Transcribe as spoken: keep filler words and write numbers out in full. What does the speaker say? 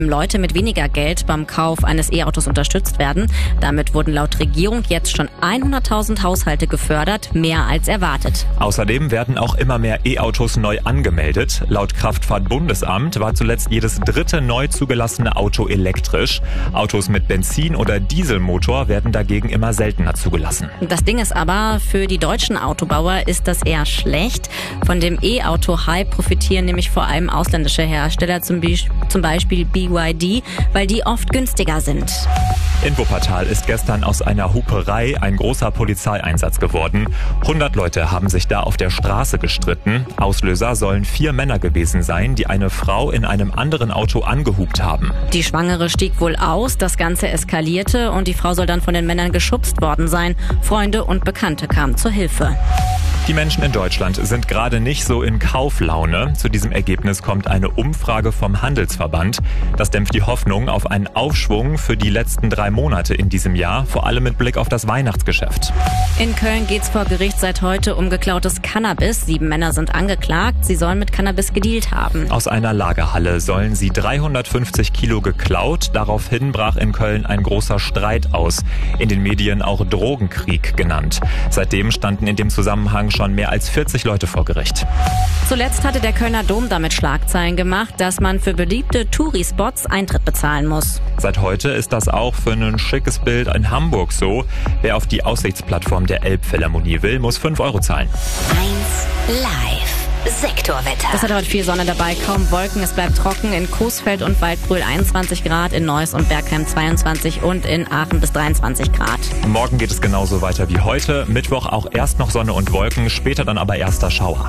Leute mit weniger Geld beim Kauf eines E-Autos unterstützt werden. Damit wurden laut Regierung jetzt schon hunderttausend Haushalte gefördert, mehr als erwartet. Außerdem werden auch immer mehr E-Autos neu angemeldet. Laut Kraftfahrtbundesamt war zuletzt jedes dritte neu zugelassene Auto elektrisch. Autos mit Benzin- oder Dieselmotor werden dagegen immer seltener zugelassen. Das Ding ist aber, für die deutschen Autobauer ist das eher schlecht. Von dem E-Auto-Hype profitieren nämlich vor allem ausländische Hersteller, zum Beispiel B Y D, weil die oft günstiger sind. In Wuppertal ist gestern aus einer Huperei ein großer Polizeieinsatz geworden. hundert Leute haben sich da auf der Straße gestritten. Auslöser sollen vier Männer gewesen sein, die eine Frau in einem anderen Auto angehupt haben. Die Schwangere stieg wohl aus, das Ganze eskalierte und die Frau soll dann von den Männern geschubst worden sein. Freunde und Bekannte kamen zur Hilfe. Die Menschen in Deutschland sind gerade nicht so in Kauflaune. Zu diesem Ergebnis kommt eine Umfrage vom Handelsverband. Das dämpft die Hoffnung auf einen Aufschwung für die letzten drei Monate in diesem Jahr, vor allem mit Blick auf das Weihnachtsgeschäft. In Köln geht's vor Gericht seit heute um geklautes Cannabis. Sieben Männer sind angeklagt. Sie sollen mit Cannabis gedealt haben. Aus einer Lagerhalle sollen sie dreihundertfünfzig Kilo geklaut. Daraufhin brach in Köln ein großer Streit aus. In den Medien auch Drogenkrieg genannt. Seitdem standen in dem Zusammenhang schon mehr als vierzig Leute vor Gericht. Zuletzt hatte der Kölner Dom damit Schlagzeilen gemacht, dass man für beliebte Touri-Spots Eintritt bezahlen muss. Seit heute ist das auch für ein schickes Bild in Hamburg so. Wer auf die Aussichtsplattform der Elbphilharmonie will, muss fünf Euro zahlen. eins Live. Sektorwetter. Das hat heute viel Sonne dabei, kaum Wolken, es bleibt trocken. In Coesfeld und Waldbröl einundzwanzig Grad, in Neuss und Bergheim zweiundzwanzig und in Aachen bis dreiundzwanzig Grad. Morgen geht es genauso weiter wie heute. Mittwoch auch erst noch Sonne und Wolken, später dann aber erster Schauer.